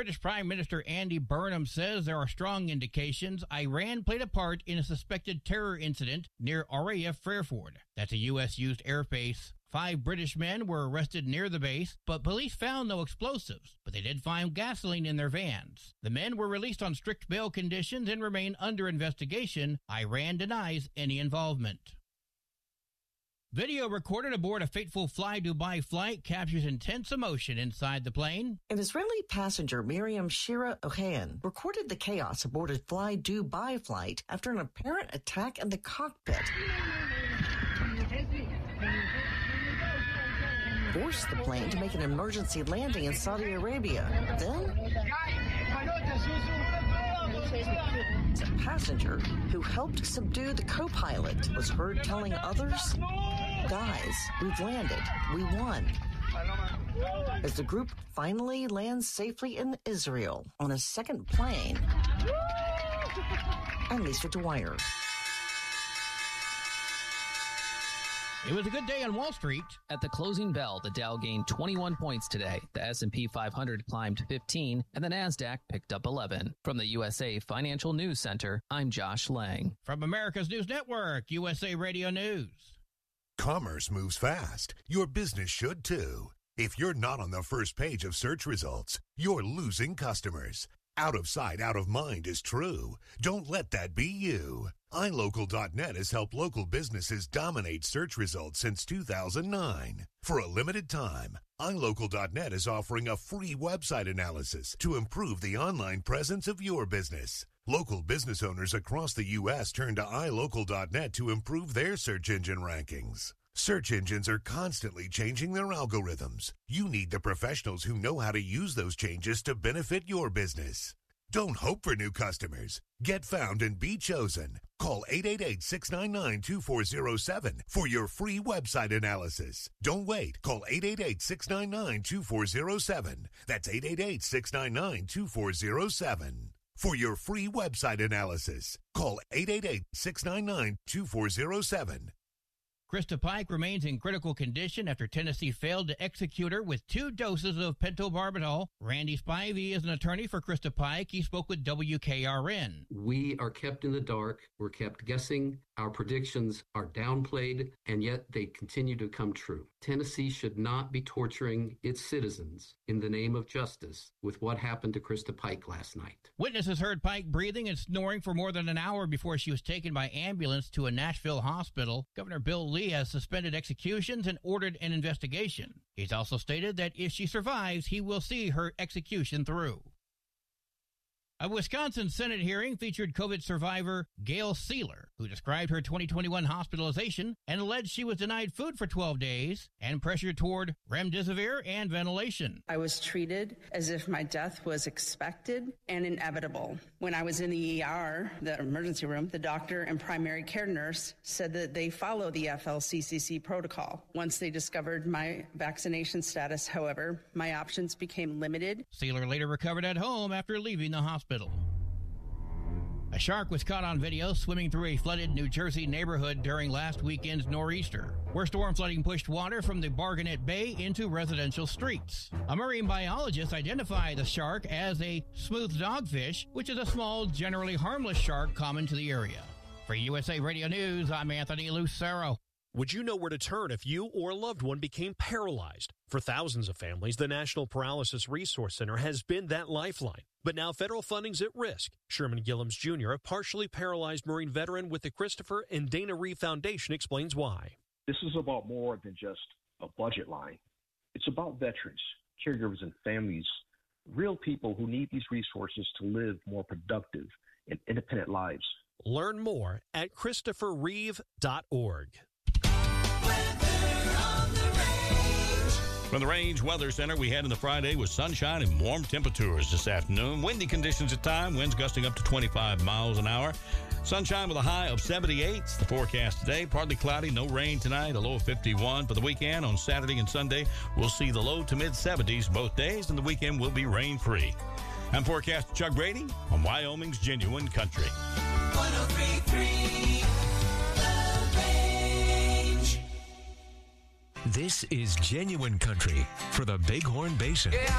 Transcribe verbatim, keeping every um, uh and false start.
British Prime Minister Andy Burnham says there are strong indications Iran played a part in a suspected terror incident near R A F Fairford. That's a U S-used airbase. Five British men were arrested near the base, but police found no explosives, but they did find gasoline in their vans. The men were released on strict bail conditions and remain under investigation. Iran denies any involvement. Video recorded aboard a fateful Fly Dubai flight captures intense emotion inside the plane. An Israeli passenger, Miriam Shira Ohayan, recorded the chaos aboard a Fly Dubai flight after an apparent attack in the cockpit forced the plane to make an emergency landing in Saudi Arabia. Then, a passenger who helped subdue the co-pilot was heard telling others, "Guys, we've landed. We won." As the group finally lands safely in Israel on a second plane, I'm Lisa Dwyer. It was a good day on Wall Street. At the closing bell, the Dow gained twenty-one points today. The S and P five hundred climbed fifteen, and the NASDAQ picked up eleven. From the U S A Financial News Center, I'm Josh Lang. From America's News Network, U S A Radio News. Commerce moves fast. Your business should too. If you're not on the first page of search results, you're losing customers. Out of sight, out of mind is true. Don't let that be you. i local dot net has helped local businesses dominate search results since two thousand nine. For a limited time, i local dot net is offering a free website analysis to improve the online presence of your business. Local business owners across the U S turn to i local dot net to improve their search engine rankings. Search engines are constantly changing their algorithms. You need the professionals who know how to use those changes to benefit your business. Don't hope for new customers. Get found and be chosen. Call eight eight eight, six nine nine, two four zero seven for your free website analysis. Don't wait. Call eight eight eight, six nine nine, two four zero seven. That's eight eight eight, six nine nine, two four zero seven. For your free website analysis, call eight eight eight, six nine nine, two four zero seven. Krista Pike remains in critical condition after Tennessee failed to execute her with two doses of pentobarbital. Randy Spivey is an attorney for Krista Pike. He spoke with W K R N. We are kept in the dark. We're kept guessing. Our predictions are downplayed, and yet they continue to come true. Tennessee should not be torturing its citizens in the name of justice with what happened to Krista Pike last night. Witnesses heard Pike breathing and snoring for more than an hour before she was taken by ambulance to a Nashville hospital. Governor Bill Lee has suspended executions and ordered an investigation. He's also stated that if she survives, he will see her execution through. A Wisconsin Senate hearing featured COVID survivor Gail Sealer, who described her twenty twenty-one hospitalization and alleged she was denied food for twelve days and pressured toward remdesivir and ventilation. I was treated as if my death was expected and inevitable. When I was in the E R, the emergency room, the doctor and primary care nurse said that they follow the F L C C C protocol. Once they discovered my vaccination status, however, my options became limited. Sealer later recovered at home after leaving the hospital. A shark was caught on video swimming through a flooded New Jersey neighborhood during last weekend's nor'easter, where storm flooding pushed water from the Bargonet Bay into residential streets. A marine biologist identified the shark as a smooth dogfish, which is a small, generally harmless shark common to the area. For U S A Radio News, I'm Anthony Lucero. Would you know where to turn if you or a loved one became paralyzed? For thousands of families, the National Paralysis Resource Center has been that lifeline. But now federal funding's at risk. Sherman Gillums Junior, a partially paralyzed Marine veteran with the Christopher and Dana Reeve Foundation, explains why. This is about more than just a budget line. It's about veterans, caregivers, and families, real people who need these resources to live more productive and independent lives. Learn more at christopher reeve dot org. From the Range Weather Center, we had in the Friday with sunshine and warm temperatures this afternoon. Windy conditions at time, winds gusting up to twenty-five miles an hour. Sunshine with a high of seventy-eight. It's the forecast today. Partly cloudy, no rain tonight, a low of fifty-one. For the weekend, on Saturday and Sunday, we'll see the low to mid-seventies both days, and the weekend will be rain-free. I'm forecaster Chuck Brady on Wyoming's Genuine Country. one oh three point three This is Genuine Country for the Bighorn Basin. Yeah.